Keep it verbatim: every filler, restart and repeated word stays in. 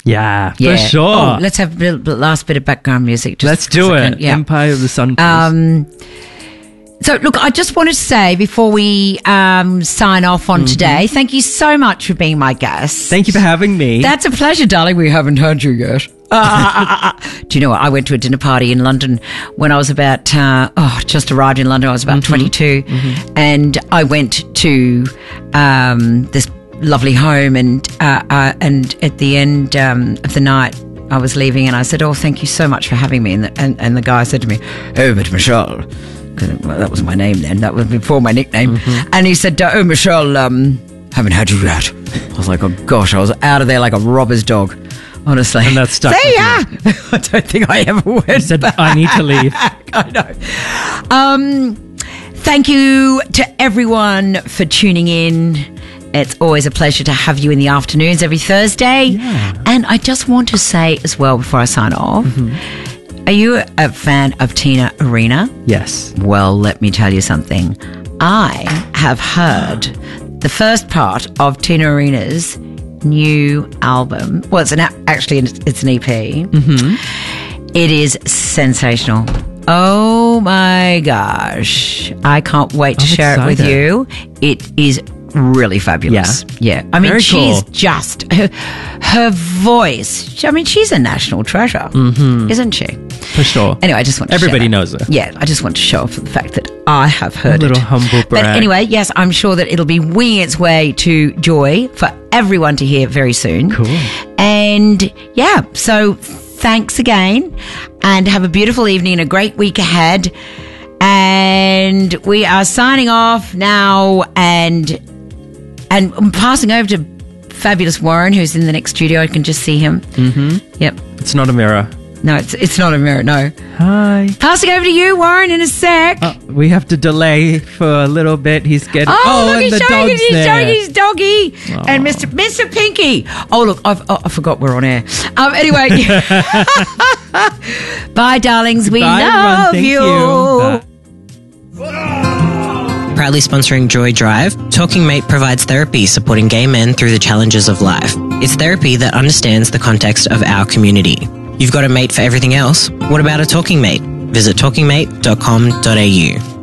Yeah, Yeah. for sure. Oh, let's have the last bit of background music. Just Let's do a second. it. Yeah. Empire of the Sun. please. Um, so, look, I just wanted to say before we um, sign off on today, thank you so much for being my guest. Thank you for having me. That's a pleasure, darling. We haven't had you yet. Uh, do you know what? I went to a dinner party in London when I was about, uh, oh, just arrived in London. I was about twenty-two. And I went to um, this lovely home, and uh, uh, and at the end um, of the night, I was leaving and I said, oh, thank you so much for having me. And the, and, and the guy said to me, oh, but Michelle, well, that was my name then. That was before my nickname. Mm-hmm. And he said, oh, Michelle, um, haven't had you yet. I was like, oh, gosh, I was out of there like a robber's dog, honestly. And that stuck See with ya! I don't think I ever went I said, back. I need to leave. I know. Um, thank you to everyone for tuning in. It's always a pleasure to have you in the afternoons every Thursday. Yeah. And I just want to say as well before I sign off, mm-hmm. Are you a fan of Tina Arena? Yes. Well, let me tell you something. I have heard the first part of Tina Arena's new album. Well, it's an actually it's an E P. Mm-hmm. It is sensational. Oh my gosh! I can't wait to I'm share excited. it with you. It is really fabulous. Yeah. Yeah. I mean, Very she's cool. just her, her voice. I mean, she's a national treasure, mm-hmm. isn't she? For sure. Anyway, I just want to Everybody share knows that. her. Yeah, I just want to show off the fact that I have heard A little it. humble brag. But anyway, yes, I'm sure that it'll be winging its way to Joy for everyone to hear very soon. Cool. And yeah, so thanks again and have a beautiful evening and a great week ahead. And we are signing off now and and I'm passing over to fabulous Warren, who's in the next studio. I can just see him. Mm-hmm. Yep. It's not a mirror. No, it's it's not a mirror, no. Hi. Passing over to you, Warren, in a sec. Uh, we have to delay for a little bit. He's getting. Oh, look, and he's the showing, dog's he's there. showing his doggy. Aw. And Mister Mister Pinky. Oh, look, I've, oh, I forgot we're on air. Um, anyway. Bye, darlings. We Bye, love everyone. Thank you. you. Proudly sponsoring Joy Drive, Talking Mate provides therapy supporting gay men through the challenges of life. It's therapy that understands the context of our community. You've got a mate for everything else. What about a talking mate? Visit talking mate dot com dot a u.